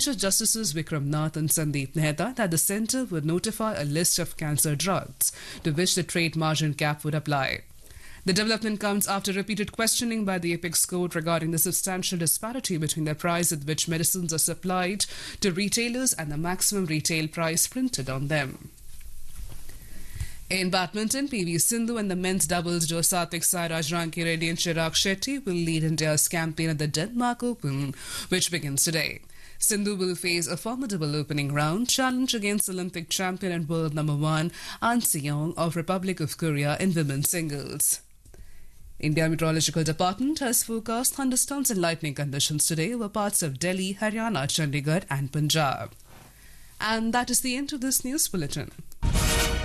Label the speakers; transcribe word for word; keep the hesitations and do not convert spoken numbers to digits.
Speaker 1: Chief Justices Vikram Nath and Sandeep Mehta that the centre would notify a list of cancer drugs to which the trade margin cap would apply. The development comes after repeated questioning by the Apex Court regarding the substantial disparity between the price at which medicines are supplied to retailers and the maximum retail price printed on them. In badminton, P V Sindhu and the men's doubles duo Satvik Sairaj Rankireddy and Chirag Shetty will lead India's campaign at the Denmark Open, which begins today. Sindhu will face a formidable opening round challenge against Olympic champion and world number one An Se-young of Republic of Korea in women's singles. India Meteorological Department has forecast thunderstorms and lightning conditions today over parts of Delhi, Haryana, Chandigarh and Punjab. And that is the end of this news bulletin.